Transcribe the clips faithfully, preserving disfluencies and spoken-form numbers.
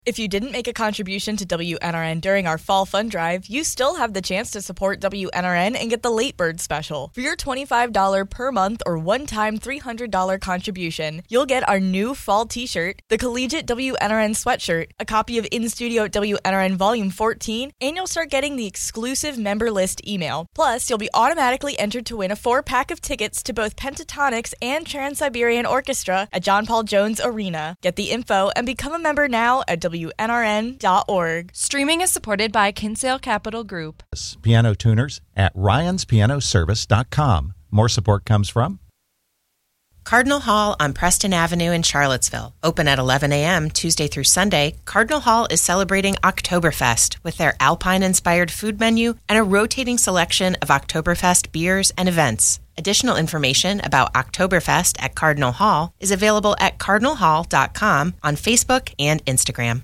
If you didn't make a contribution to W N R N during our fall fund drive, you still have the chance to support W N R N and get the late bird special. For your twenty-five dollars per month or one-time three hundred dollars contribution, you'll get our new fall t-shirt, the Collegiate W N R N sweatshirt, a copy of In Studio W N R N Volume fourteen, and you'll start getting the exclusive member list email. Plus, you'll be automatically entered to win a four-pack of tickets to both Pentatonix and Trans-Siberian Orchestra at John Paul Jones Arena. Get the info and become a member now at W N R N dot org. Streaming is supported by Kinsale Capital Group. Piano tuners at ryans piano service dot com. More support comes from Cardinal Hall on Preston Avenue in Charlottesville. Open at eleven a.m. Tuesday through Sunday, Cardinal Hall is celebrating Oktoberfest with their Alpine-inspired food menu and a rotating selection of Oktoberfest beers and events. Additional information about Oktoberfest at Cardinal Hall is available at cardinal hall dot com on Facebook and Instagram.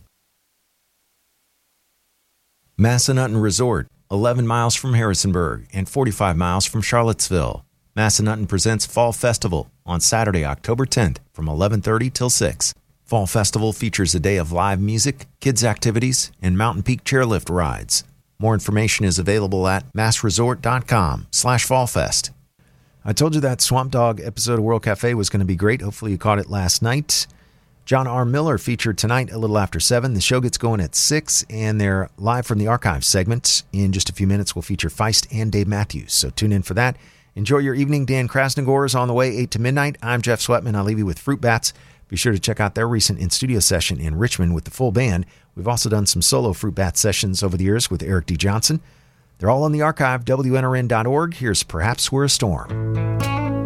Massanutten Resort, eleven miles from Harrisonburg and forty-five miles from Charlottesville. Massanutten presents Fall Festival on Saturday, October tenth from eleven thirty till six. Fall Festival features a day of live music, kids' activities, and Mountain Peak chairlift rides. More information is available at massresort dot com slash fallfest. I told you that Swamp Dogg episode of World Cafe was going to be great. Hopefully you caught it last night. John R. Miller featured tonight a little after seven. The show gets going at six, and they're live from the archives segment. In just a few minutes, we'll feature Feist and Dave Matthews, so tune in for that. Enjoy your evening. Dan Krasnogor is on the way, eight to midnight. I'm Jeff Sweatman. I'll leave you with Fruit Bats. Be sure to check out their recent in-studio session in Richmond with the full band. We've also done some solo Fruit Bats sessions over the years with Eric D. Johnson. They're all on the archive, W N R N dot org. Here's Perhaps We're a Storm.